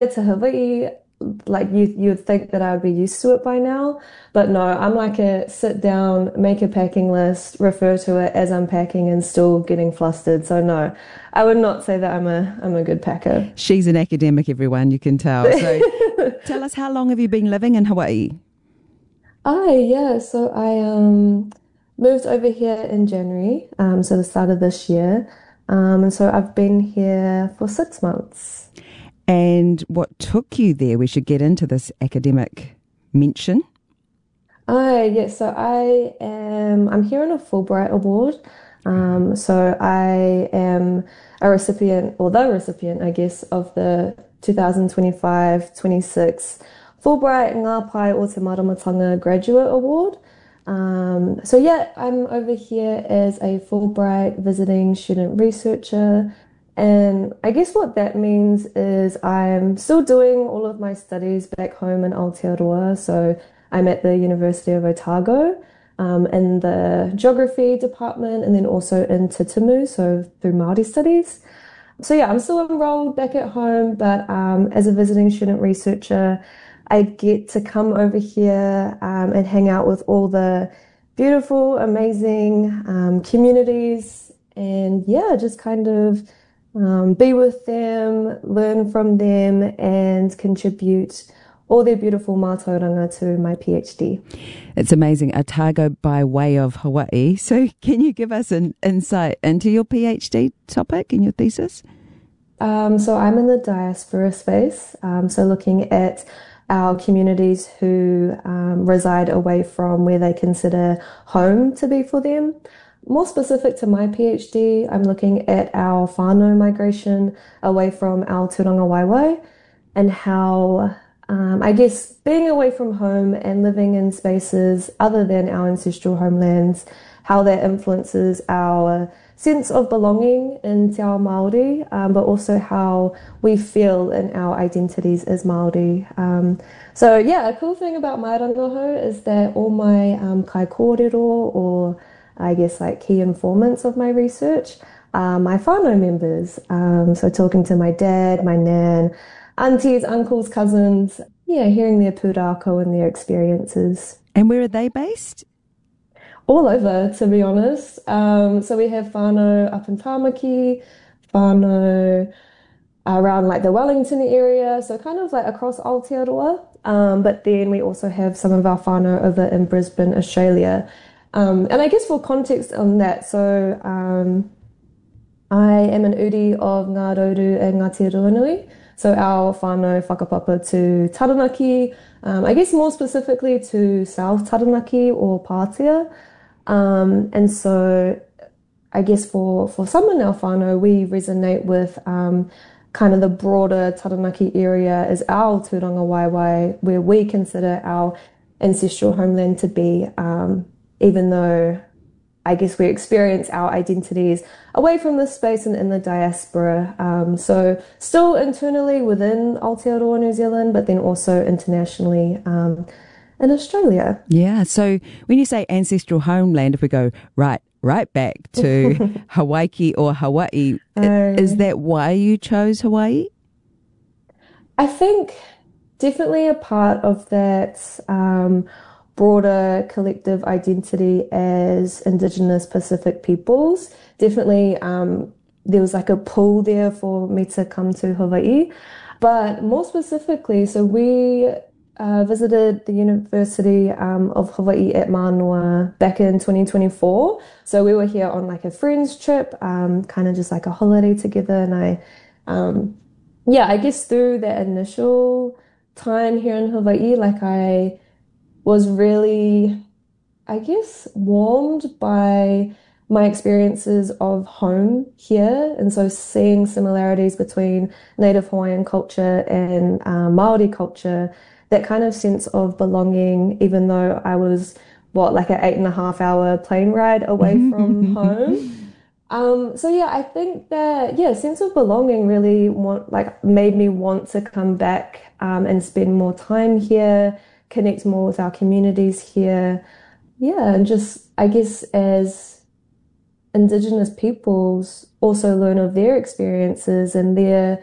to Hawaii, like you'd think that I would be used to it by now, but no, I'm like a sit down, make a packing list, refer to it as I'm packing and still getting flustered. So no, I would not say that I'm a good packer. She's an academic, everyone, you can tell. So tell us, how long have you been living in Hawaii? Yeah, so I moved over here in January, so the start of this year. And so I've been here for 6 months. And what took you there? We should get into this academic mention. Yeah, so I'm here on a Fulbright Award. So I am a recipient, or the recipient, I guess, of the 2025-26 Fulbright Ngā Pai o Te Maramatanga Graduate Award. So yeah, I'm over here as a Fulbright visiting student researcher. And I guess what that means is I'm still doing all of my studies back home in Aotearoa. So I'm at the University of Otago in the geography department and then also in Te Tumu, so through Māori studies. So yeah, I'm still enrolled back at home, but as a visiting student researcher, I get to come over here and hang out with all the beautiful, amazing communities and yeah, just kind of be with them, learn from them, and contribute all their beautiful mātauranga to my PhD. It's amazing. Otago by way of Hawaii. So can you give us an insight into your PhD topic and your thesis? So I'm in the diaspora space, so looking at our communities who reside away from where they consider home to be for them. More specific to my PhD, I'm looking at our whānau migration away from our tūranga waiwai and how, I guess, being away from home and living in spaces other than our ancestral homelands, how that influences our sense of belonging in Te Ao Māori, but also how we feel in our identities as Māori. So yeah, a cool thing about my rangaho is that all my kai kōrero, or I guess like key informants of my research, are my whānau members. So talking to my dad, my nan, aunties, uncles, cousins, yeah, hearing their pūrākau and their experiences. And where are they based? All over, to be honest. So we have whānau up in Tāmaki, whānau around like the Wellington area, so kind of like across Aotearoa. But then we also have some of our whānau over in Brisbane, Australia. And I guess for context on that, so I am an uri of Ngā Rauru and Ngāti Ruanui. So our whānau whakapapa to Taranaki, I guess more specifically to South Taranaki or Pātea. And so I guess for some in our whānau, we resonate with kind of the broader Taranaki area as our tūranga waiwai, where we consider our ancestral homeland to be, even though I guess we experience our identities away from this space and in the diaspora. So still internally within Aotearoa, New Zealand, but then also internationally in Australia. Yeah. So when you say ancestral homeland, if we go right back to Hawaii or Hawaii, is that why you chose Hawaii? I think definitely a part of that broader collective identity as Indigenous Pacific peoples. Definitely there was like a pull there for me to come to Hawaii. But more specifically, so we visited the University of Hawaii at Manoa back in 2024. So we were here on like a friend's trip, kind of just like a holiday together. And I guess through that initial time here in Hawaii, like I was really, I guess, warmed by my experiences of home here. And so seeing similarities between Native Hawaiian culture and Māori culture, that kind of sense of belonging, even though I was, like an 8.5 hour plane ride away from home. So yeah, I think that, sense of belonging really made me want to come back and spend more time here, connect more with our communities here. Yeah, and just, I guess, as Indigenous peoples also learn of their experiences and their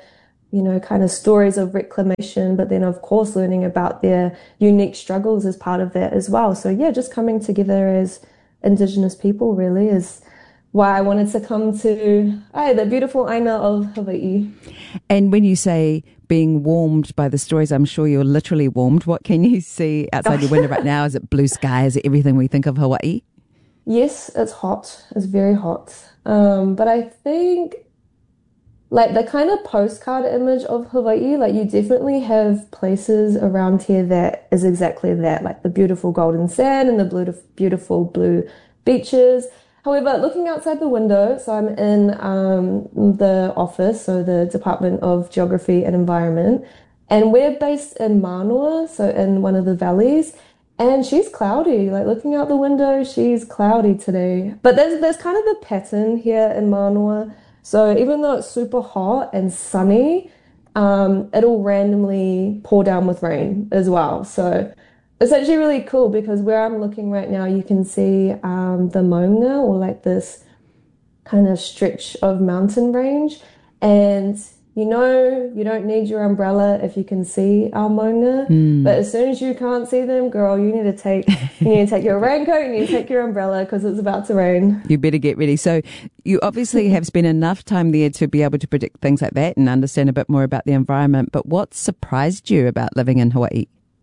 kind of stories of reclamation, but then of course learning about their unique struggles as part of that as well. So yeah, just coming together as Indigenous people really is why I wanted to come to the beautiful Aina of Hawaii. And when you say being warmed by the stories, I'm sure you're literally warmed. What can you see outside your window right now? Is it blue sky? Is it everything we think of Hawaii? Yes, it's hot. It's very hot. But I think like the kind of postcard image of Hawaii, like you definitely have places around here that is exactly that, like the beautiful golden sand and the beautiful blue beaches. However, looking outside the window, so I'm in the office, so the Department of Geography and Environment, and we're based in Manoa, so in one of the valleys, and she's cloudy. Like looking out the window, she's cloudy today. But there's kind of a pattern here in Manoa. So even though it's super hot and sunny, it'll randomly pour down with rain as well. So it's actually really cool because where I'm looking right now, you can see the Maunga, or like this kind of stretch of mountain range. And you don't need your umbrella if you can see our Maunga. But as soon as you can't see them, girl, you need to take your raincoat, you need to take your umbrella because it's about to rain. You better get ready. So you obviously have spent enough time there to be able to predict things like that and understand a bit more about the environment. But what surprised you about living in Hawaii?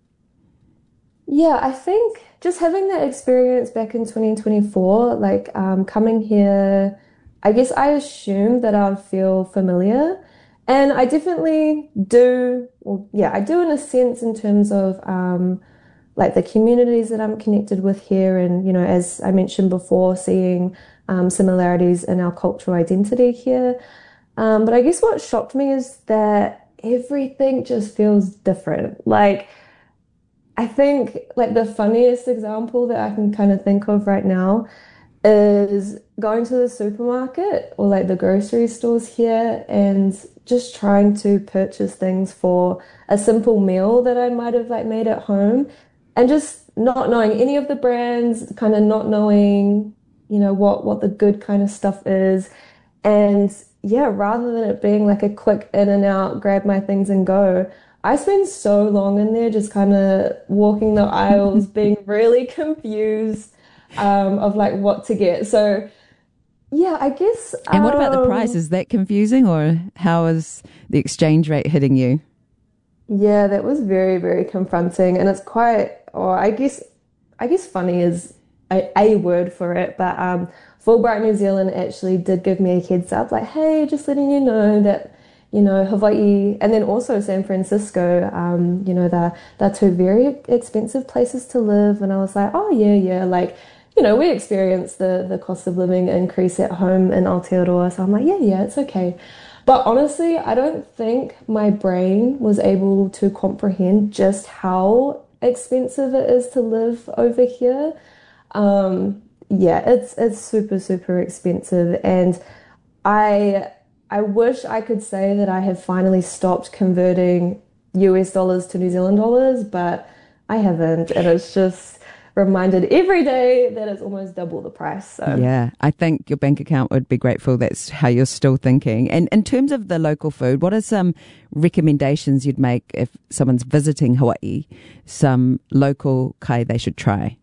Yeah, I think just having that experience back in 2024, like coming here, I guess I assumed that I'd feel familiar. And I definitely do, I do in a sense in terms of like the communities that I'm connected with here. And, as I mentioned before, seeing similarities in our cultural identity here. But I guess what shocked me is that everything just feels different. Like, I think like the funniest example that I can kind of think of right now is going to the supermarket or like the grocery stores here and just trying to purchase things for a simple meal that I might have like made at home and just not knowing any of the brands, kind of not knowing, what the good kind of stuff is. And yeah, rather than it being like a quick in and out, grab my things and go, I spend so long in there just kind of walking the aisles, being really confused of like what to get. So yeah, I guess. And what about the price? Is that confusing, or how is the exchange rate hitting you? Yeah, that was very, very confronting, and it's quite, or I guess funny is a word for it, but Fulbright New Zealand actually did give me a heads up, like, hey, just letting you know that, Hawaii and then also San Francisco, they're two very expensive places to live. And I was like, oh, yeah, like, we experienced the cost of living increase at home in Aotearoa. So I'm like, yeah, it's okay. But honestly, I don't think my brain was able to comprehend just how expensive it is to live over here. It's super, super expensive. And I wish I could say that I have finally stopped converting US dollars to New Zealand dollars, but I haven't. And it's just reminded every day that it's almost double the price. So. Yeah, I think your bank account would be grateful that's how you're still thinking. And in terms of the local food, what are some recommendations you'd make if someone's visiting Hawaii, some local kai they should try?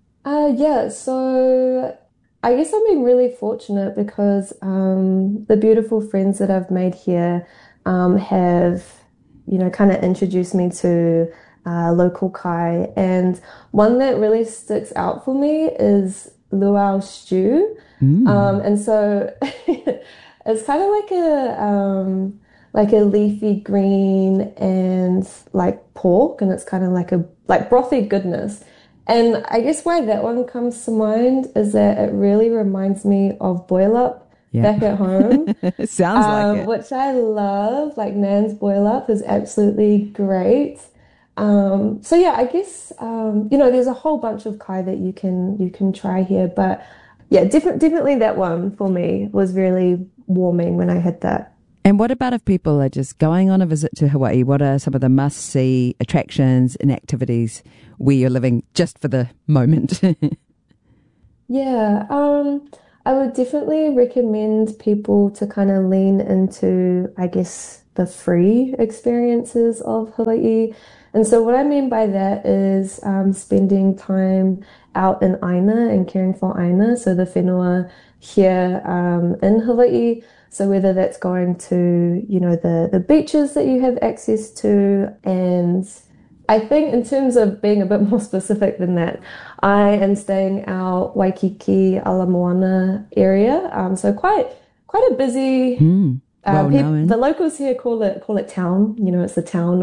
So I guess I've been really fortunate because the beautiful friends that I've made here have, kind of introduced me to local kai. And one that really sticks out for me is luau stew. And so it's kind of like a leafy green and like pork, and it's kind of like brothy goodness. And I guess why that one comes to mind is that it really reminds me of boil up back at home. Sounds like it. Which I love. Like Nan's boil up is absolutely great. So yeah, I guess there's a whole bunch of kai that you can try here, but yeah, definitely that one for me was really warming when I had that. And what about if people are just going on a visit to Hawaii? What are some of the must-see attractions and activities where you're living just for the moment? Yeah, I would definitely recommend people to kind of lean into, I guess, the free experiences of Hawaii. And so, what I mean by that is spending time out in Aina and caring for Aina, so the whenua here in Hawaii. So, whether that's going to, the beaches that you have access to, and I think in terms of being a bit more specific than that, I am staying out Waikiki, Ala Moana area. So quite a busy. Well The known. locals here call it town. It's the town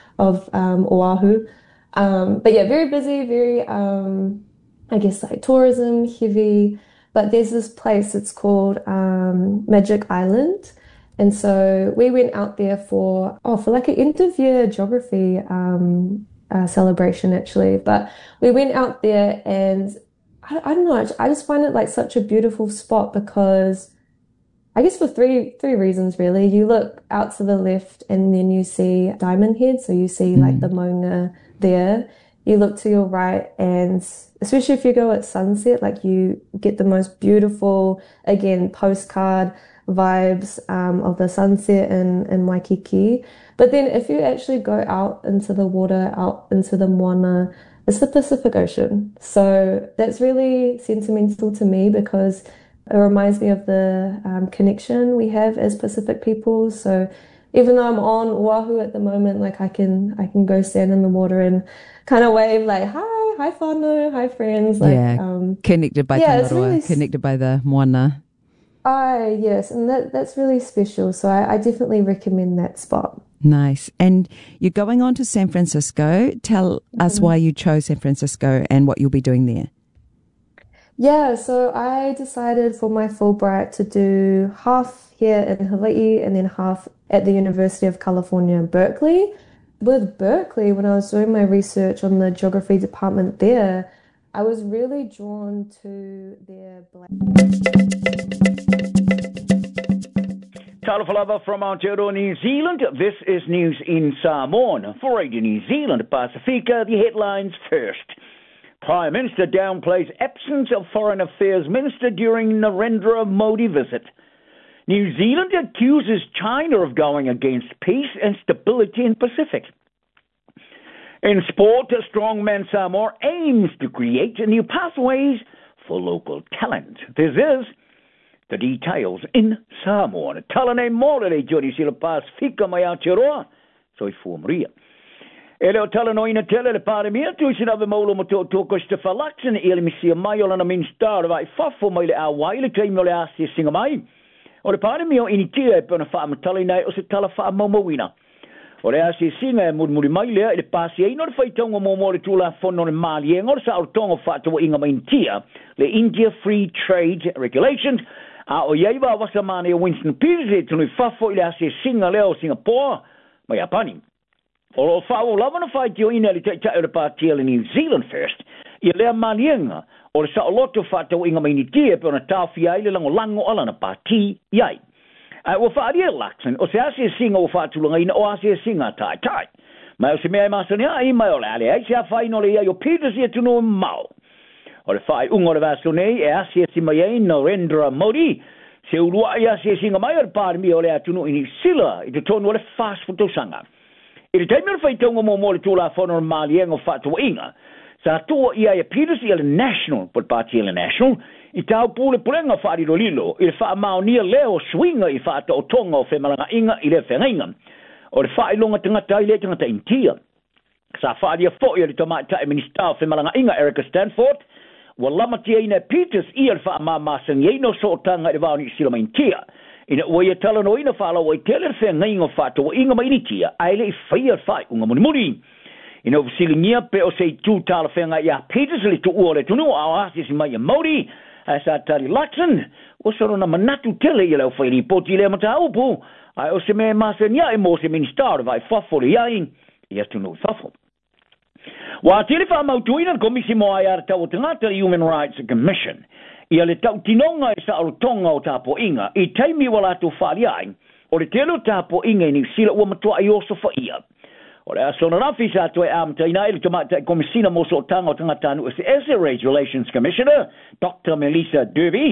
of Oahu. But yeah, very busy, very I guess like tourism heavy. But there's this place. It's called Magic Island. And so we went out there for like an end of year geography celebration actually. But we went out there and I don't know, I just find it like such a beautiful spot because I guess for three reasons really. You look out to the left and then you see Diamond Head, so you see like the Maunga there. You look to your right and especially if you go at sunset, like you get the most beautiful, again, postcard vibes of the sunset in Waikiki. But then if you actually go out into the water, out into the Moana, it's the Pacific Ocean. So that's really sentimental to me because it reminds me of the connection we have as Pacific people. So even though I'm on Oahu at the moment, like I can go stand in the water and kind of wave like hi whānau, hi friends. Like Yeah, connected by yeah, it's Tangaroa, really connected by the Moana. yes, and that's really special. So I definitely recommend that spot. Nice. And you're going on to San Francisco. Tell us why you chose San Francisco and what you'll be doing there. Yeah, so I decided for my Fulbright to do half here in Hawaii and then half at the University of California, Berkeley. With Berkeley, when I was doing my research on the geography department there, I was really drawn to their black. Talafalava from Aotearoa, New Zealand. This is news in Samoan. For Radio New Zealand Pacifica, the headlines first. Prime Minister downplays absence of Foreign Affairs Minister during Narendra Modi visit. New Zealand accuses China of going against peace and stability in Pacific. In sport, strongman Samoa aims to create new pathways for local talent. This is the details in Samoa. Talane Morale, Johnny Sila Pacifica, mai Aotearoa, so I Maria. Ele tala no ina tele le pare mia tu sina ve molo mo to ko Stefa Laxen ele mi sia mai ola na min star vai fafo mai le a waile kai mo le asi singa mai o le pare mia ini tia pe na fa ma tala nei o se tala fa mo mo wina o le asi singa mo mo mai le pasi ai no fai tonga mo mo le tula fono le mali e ngor sa o tonga fa to inga mai tia le India Free Trade Regulations a o yai va wasa mane Winston Peters tu no fafo le asi singa le o Singapore mai apani. O whao lava na whai tio ina li te o le pātia le New Zealand first. I lea manienga o le sa o loto whātau inga mai ni tia pe o na tāwhi ai le lango ala na pāti iai. O whaaria laksen, o se ase singa o whātulanga ina o ase singa tai tai. Mai o se mea masani ai mai o le ale ai se a whai no le iai o Peters ia tunu mau. O le whai ungo le vaso nei e ase si mai ai Narendra Modi se urua i ase singa mai o le pārmi o le atunu ini sila i te tonu o le fast fotosanga. I te taimira whai taunga mō mō le tūla whanau Mālienga whātua inga, sa tua ia e Peters i le National, but pāti le National, i tau pūle pulenga whaariro lilo, i le wha maonia leo swinga i whaata o tonga o whemalanga inga i le whengainga, o le whailonga tangata i le tangata intia. Sa whaaria fo i le tamata e minister o whemalanga inga Erica Stanford, wa lamatia ina Peters i le wha māmasang i no so tanga i le wāni i silama intia. Ina ua ia tala no ina whala wa i tele re whenga inga whātua wa inga mai nitia, aile i whaia whai unga muni muni. Ina usilingia pe o sei tū tala whenga ia Peters li tu ua le tunu au asi si mai a Modi, a sa tari Laxon, o saro na manatu tele i leo whai li poti le mata upu, ai o se me masa nia e mo se ministar vai whafo le iai, ia tunu whafo. Wa tele wha mautuina komisi mo ai ar tau tangata Human Rights Commission, ia le tau tinonga e sa tonga o tāpo inga, i taimi wala tu whali ai, o le telo tāpo inga i ni sila ua matua i oso wha ia. O le asona rafi sa tu e amta ina ili tamata komisina mo so tanga o tangatanu as the Race Relations Commissioner, Dr. Melissa Derby,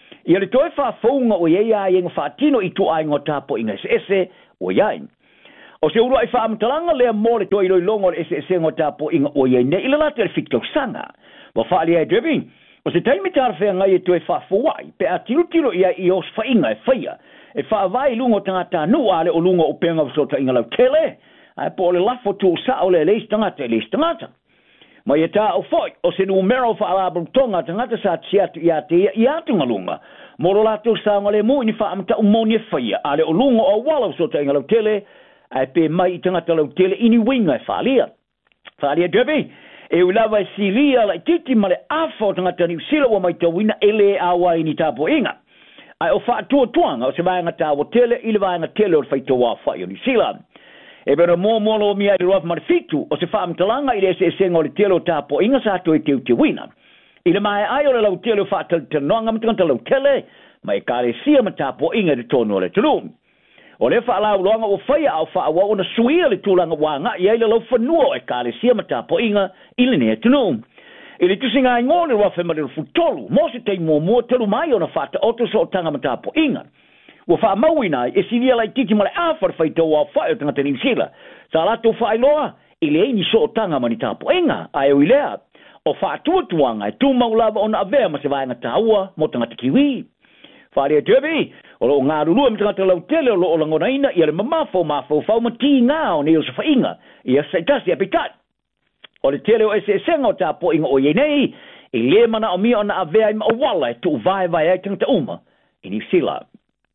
Ia le toi whaafonga o iei a ienga whaatino i tu ai ngā tāpo inga ese o iei. O se urua i whaamtalanga lea mō le toi loi longo le ese ngā tāpo inga o iei ne ila late le whitau sanga. Wa whaali ai drevi, o se taimi tārawhea ngai e toi whaafuai, pe a tiro ia i os whainga e whaia, e whaavai lungo tangata nu ale o lungo o penga wasota inga lau tele, ai po le lafo tu sa o le leis tangata. Ma ia tā o foi, o se numero whaalabrum tonga tangata sa tiatu ia te ia tunga lunga, moro latu sa ngale mu ni whaamta umoni e whaia, ale o lungo o wala wasota inga lau tele, ai pe mai i tangata lau tele ini winga e whaalia. Whaalia drevi, e ulawa e silia la titi ma le afo tangata ni usila wa mai tawina ele awa ini tāpo inga. Ai o whaatua tuanga o se vaenga tāwa tele, ili vaenga tele o whaitoa whai o ni sila. E bera mō mi ai roa marifitu o se whaamtalanga i le se ngō le tele o tāpo inga sa to e te wina. I le mai ai o le lau tele o whaatanoanga matangata lau tele, mai kāre sia ma tāpo inga de tono le tulum. O le whaalau loanga o whaia au whaawa o na suia le tūlanga wanga i ai le lau whanua e kāre sia ma tāpo inga i le nea tulum. I le tusinga i ngō le roa whamare futolu, mo se tei mō telu mai o na whata oto so o tanga ma tāpo inga. Wa wha mauina e sinia lai titi male awhar whaitau a whai o tangata New Zealand. Sa lato whailoa, i le eini so o tanga mani tāpo inga, ai o ilea. O wha tuatuanga e tū maulava o na avea ma se vaenga tāua mo tangata kiwi. Whaarea tēbi, o lo ngā rurua mi tangata lau tele o lo o langona ina, i ale mamafo whau ma tī ngā o neo sa whainga, i a saitasi a pitat. O le tele o ese senga o tāpo inga o ienei, i le mana o mia o na avea i ma o wala e tū vai ai tangata uma, i New Zealand.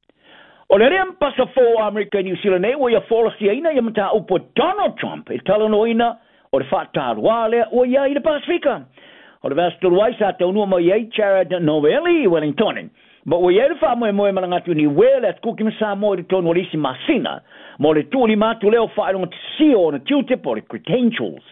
O le rea mpasa fō Amerika i New Zealand e, o ia wholasia ina ia mata upo Donald Trump, e talano ina o le whātāroa lea o ia i le Pasifika. O le vēstuluai sa taunua mo iei Jared Novelli i Wellington. Ma o iei le whaamoe malangatu ni wele at kuki masa mo i le tonu o lisi masina, mo le tūli mātu leo whaeronga tisio o na Q-tip o le credentials.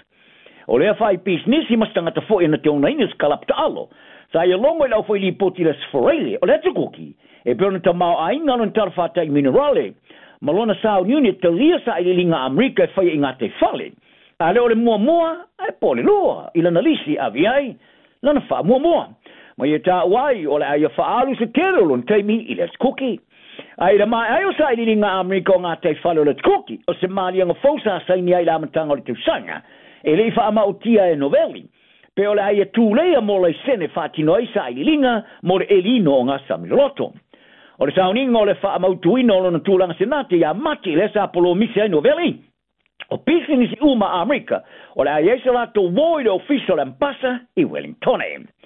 O lea whae business i mastangata fo i na te ona ina skalapta alo. Sa ia longo i lau fo i li poti le sforele, o le atu kuki. E pēr na tamau a inga no tarwhata i minerale. Malona sao niuni te lia sa i linga Amerika e whaia inga te whale. A leo le mua, e pole loa, i lana lisi avi ai, lana wha mua. Ma ia tā wai, o le aia whaalu se kere lon teimi i let's cookie. A ira mai ai o sa i linga Amerika o ngā te whale o let's cookie, o se maali anga fausa sa ini ai la matanga o le teusanga, e le i wha ama o tia e Novelli. Pe o le aia tūlea mo le sene whatino ai sa i linga mo le elino o ngā samiloto. O le sauninga o le wha amautuina o lona tūlanga senate ia mati le sa polo misi ai Novelli. O pisinisi uma Amerika, o le aiesa lato woi le ofisa le mpasa i Wellington.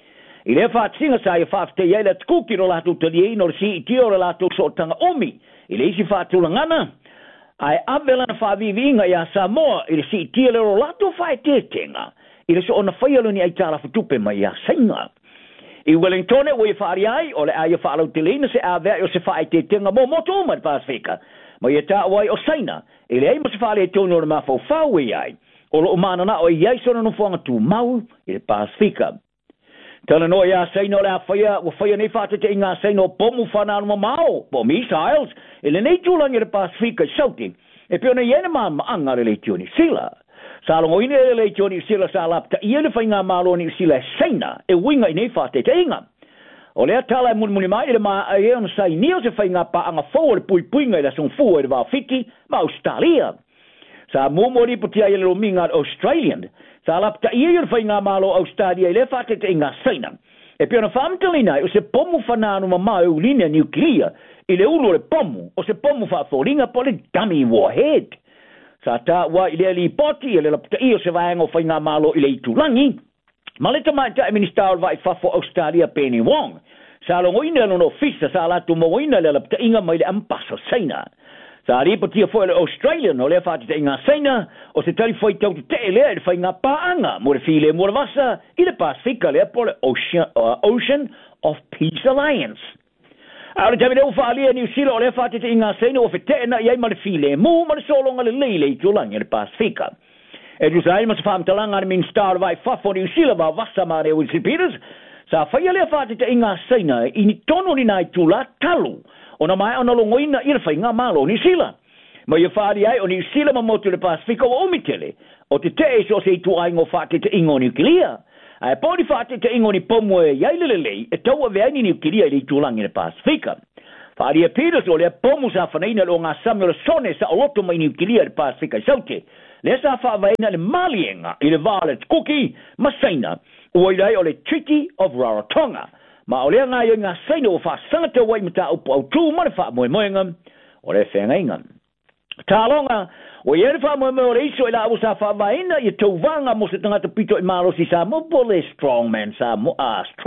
I le whaatsinga sa ia whaafte iei le tkuki ro lato taliein o le si iti o le lato sootanga omi. I le isi whaatulangana, ai avela na whaavivinga ia Samoa i le si iti le ro lato whaetetenga. I le so ona whaialo ni ai tala futupe mai ia sainga. I Wellington o i whaari ai, o le aia whaalau te leina se awea o se whaai te tenga mō moto o mai Pasifika. Ma ia tā wai o saina, e le ai mo se whaale e tōna o le mawhau whau e ai. O lo umana na o i ai sona no whanga tū mau i le Pasifika. Tala no ia saina o le a whaia nei whaate te inga saina o pomu whanau ma mao, po missiles, e le nei tūlangi le Pasifika i sauti, e pio na iene maa maanga le tioni sila. Sa longo ine le tioni sila sa lapta ia le whainga malo ni sila saina e winga i nei whaate te inga. O lea tala e muni mai le maa e on sa i nio se whainga pa anga fō le puipuinga i la son fua e le wāwhiti ma Australia. Sa mōmori putia i le rominga Australian, sa lapta ia i le whainga malo Australia i le whaate te inga saina. E pia na whaamtalina o se pomu whananu ma maa u linea nuclear i le ulu le pomu o se pomu whaathoringa po le dummy warhead. Sa tā wa i le li poti, i le lapta i o se vaenga o whainga malo i le itulangi. Ma le tamaita e minister o vai whafo Australia Penny Wong. Sa longo ina no ofisa sa latu mo ina le lapta inga mai le ampaso saina. Sa ripoti a fo le Australian o le whaati te inga saina, o se tali foi tau te lea i le whainga paanga, mo le file mo le vasa, i le Pasifika lea po le Ocean of Peace Alliance. A le tamile uwhaalia New Zealand o le whaate te inga saina o whetena iai ma le file mu ma le solonga le leile i tulangi le Pasifika. E tu sai ma se whaamtalanga ni min star vai whafo New Zealand va vasa ma re Wilson Peters, sa whaia le whaate te inga saina i ni tono ni nai tula talu, o na mai ona longoina i le whainga malo New Zealand. Ma ia whaari ai o New Zealand ma motu le Pasifika o omitele, o te te so se i tu ai ngo whaate te ingo nuclear. Ai pōni whaate ka ingo ni pomo e yailelele e tau a veani ni ukiria i tulangi na Pasifika. Whaaria Peters o lea pomo sa whanaina lo ngā Samuel Sone sa oloto mai ni ukiria i Pasifika i saute. Lea sa whaavaina le malienga i le Violet Cookie masaina o irai o le Treaty of Rarotonga. Ma o lea ngā i ngā saina o whaasangata wai mata upo au tū mara wha moe moenga o le whengainga. Tālonga, o iere wha moe moe o le iso i la abu sa whaavaina i tau vanga mo se tangata pito i marosi sa mo po le strongman sa mo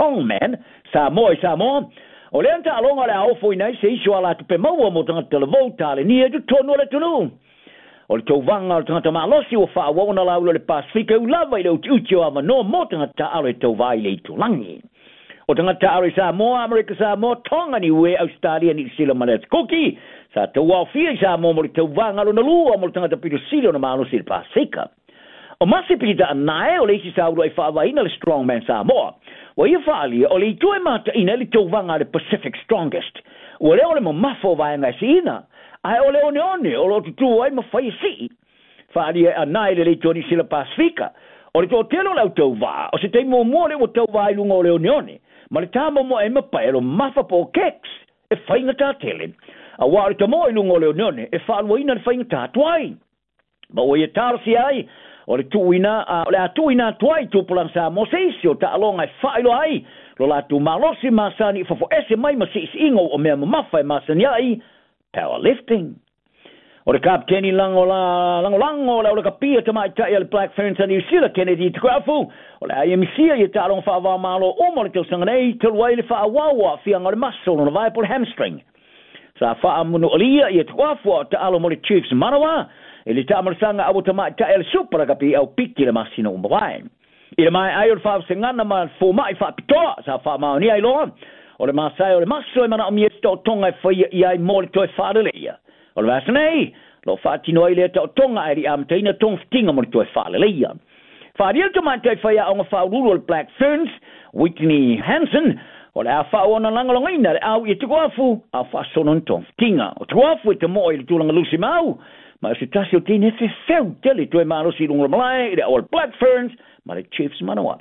i sa mo. O le anta alonga le aofo i nei se iso ala tupe maua mo tangata le vota le nia tu tono le tunu. O le tau vanga o tangata malosi o wha wawana lau le Pasifika u lava i le uti o ama no mo tangata alo e tau vai le itu langi. O tangata alo i sa mo, Amerika sa mo, tonga ni ue Australia ni sila Violet Cookie. Sa tau awhia i sa mo mo le tau vanga lo na lua mo le tangata pito sila na malosi le Pasifika. O masi pita anae o le isi sa uro i whaavaina le strongman sa moa. O ia whaalia o le i tue mata ina le tau vanga le Pacific Strongest. O le ole mo mafo vai ngai si ina. Ai o le one o lo tutu ai ma whai si. Whaalia anae le tue ni sila Pasifika. O le tō telo lau tau vā. O se te mo le o tau vā i lunga o le one. Ma le tāma mo e mapai lo mafa po keks. E whainga tā tele. A wāre ta mo i lunga o le one. E whaalua ina le whainga tā tuai. Ma o ia tāro si ai. O le tuina tuai tupulang sa mo seisio ta alonga e whailo ai. Lo la tu malosi masani fofo ese mai ma seis ingo o mea mawhai masani ai. Powerlifting. O le kapteni lango la o le kapia ta mai tai le Black Ferns and New Zealand Kennedy te kwafu. O le IMC ia ta alonga whaava malo o mo le tau sanganei te luai le whaawawa fianga le muscle on a viable hamstring. Sa wha munu alia ia te kwafu ta alo mo le Chiefs manawa. Ele tamarasanga abu tamai ta el super kapi au piki le masino umbai. Ile mai ai o fa sengana ma fo mai fa pitoa sa fa ma ni ai lo. O le masai o le maso e mana o miesto tonga fa ia mo le toi fa le ia. O le vasnei lo fa tino ile to tonga ai am taina tong stinga mo le toi fa le ia. Fa dia to mai fa ia o fa rule Black Ferns Whitney Hansen o le fa ona langa longa au i te gofu a fa sonon tong stinga. O te gofu te mo ile tulanga lusi mau. Ma se tasi o tine fe feu tele tue maro si lunga malai, ile All Black Ferns, ma le Chiefs manawa.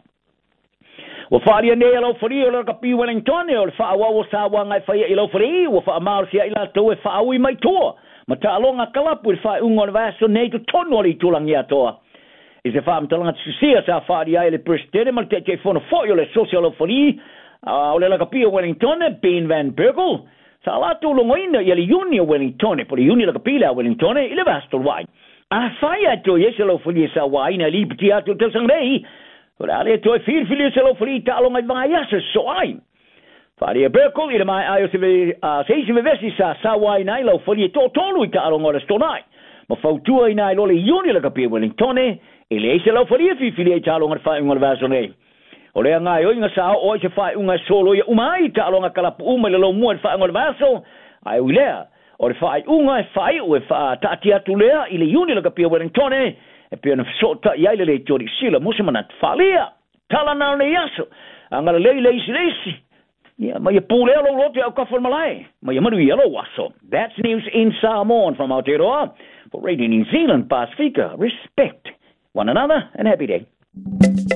Wa wharia ne alo whari o laka pi Wellington, o le whaawa o sa wangai whaia ilo whari, wa wha maro si a ila tau e whaaui mai toa. Ma ta alonga kalapu le wha ungo le vaso nei tu tono li tulangi a toa. I se wha mtalanga tsusia sa wharia ele presidente, ma te te whono fo le social o whari, o le laka pi o Wellington, Ben Van Berkel, sa la tu longoina ia le uni o Wellington, po le uni la kapila o Wellington, ile vasto wai. A fai atu yese lo fuli sa wai na li piti atu te sangrei. Ora ale to fil fili se lo fuli ta longa vai asa so ai. Fari e Berkel ile mai ayo se se vesi sa wai na lo fuli to tolu ta longa le stonai. Ma fautua ina lo le uni la kapila Wellington, ile se lo fuli fili ta longa fa ngol vaso nei. O lea ngai o inga sao o se fai unga solo ia umai ta alonga kalapu uma le lo mua le fai ngol vaso ai ulea o le fai unga e fai o e fa ta tia tu lea ile uni le kapia Wellington e pia na sota ia le tori sila musa manat falia tala na le yaso anga le leisi ia ma ia pule lo lote au kafol malai ma ia manu ia lo waso. That's news in Samoan from Aotearoa for Radio New Zealand Pasifika. Respect one another and happy day.